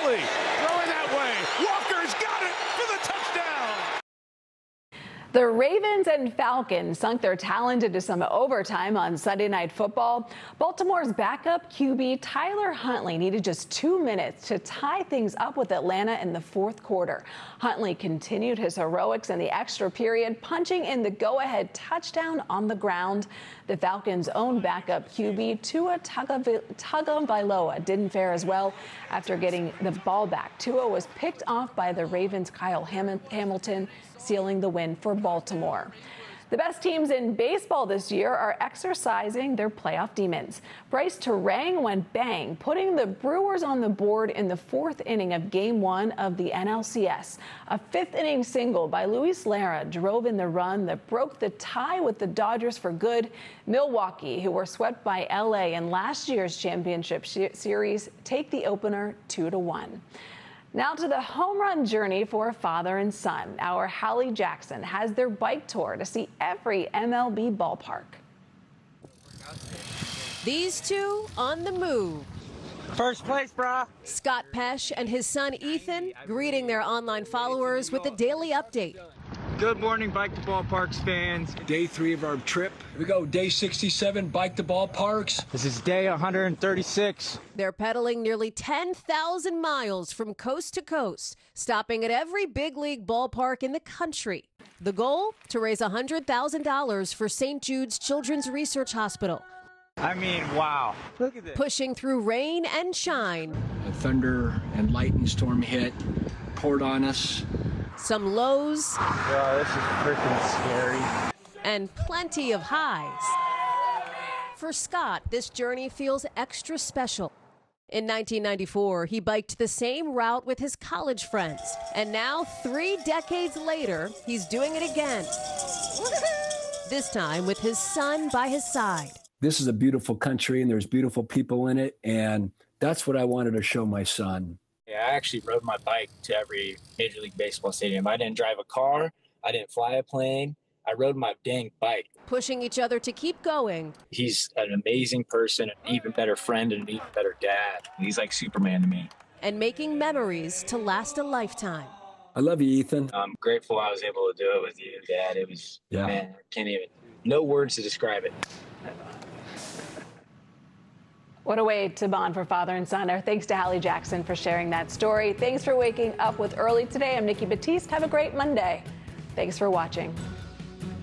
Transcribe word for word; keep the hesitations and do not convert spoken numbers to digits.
Huntley throwing that way. Walker's got it for the touchdown. The Ravens and Falcons sunk their talent into some overtime on Sunday Night Football. Baltimore's backup Q B Tyler Huntley needed just two minutes to tie things up with Atlanta in the fourth quarter. Huntley continued his heroics in the extra period, punching in the go-ahead touchdown on the ground. The Falcons' own backup Q B Tua Tagovailoa didn't fare as well after getting the ball back. Tua was picked off by the Ravens' Kyle Ham- Hamilton, sealing the win for Baltimore. The best teams in baseball this year are exercising their playoff demons. Bryce Terang went bang, putting the Brewers on the board in the fourth inning of Game One of the N L C S. A fifth-inning single by Luis Lara drove in the run that broke the tie with the Dodgers for good. Milwaukee, who were swept by L A in last year's championship series, take the opener two to one. Now to the home run journey for father and son. Our Hallie Jackson has their bike tour to see every M L B ballpark. These two on the move. First place, brah. Scott Pesh and his son Ethan greeting their online followers with a daily update. Good morning, Bike to Ballparks fans. Day three of our trip. Here we go, day sixty-seven, Bike to Ballparks. This is day one hundred thirty-six. They're pedaling nearly ten thousand miles from coast to coast, stopping at every big league ballpark in the country. The goal? To raise one hundred thousand dollars for Saint Jude's Children's Research Hospital. I mean, wow. Look at this. Pushing through rain and shine. A thunder and lightning storm hit, poured on us. Some lows. Wow, this is freaking scary. And plenty of highs. For Scott, this journey feels extra special. In nineteen ninety-four, he biked the same route with his college friends. And now, three decades later, he's doing it again. This time with his son by his side. This is a beautiful country and there's beautiful people in it. And that's what I wanted to show my son. Yeah, I actually rode my bike to every Major League Baseball stadium. I didn't drive a car. I didn't fly a plane. I rode my dang bike. Pushing each other to keep going. He's an amazing person, an even better friend, and an even better dad. He's like Superman to me. And making memories to last a lifetime. I love you, Ethan. I'm grateful I was able to do it with you, Dad. It was, yeah. man, I can't even, no words to describe it. What a way to bond for father and son. Our thanks to Hallie Jackson for sharing that story. Thanks for waking up with Early today. I'm Nikki Batiste. Have a great Monday. Thanks for watching.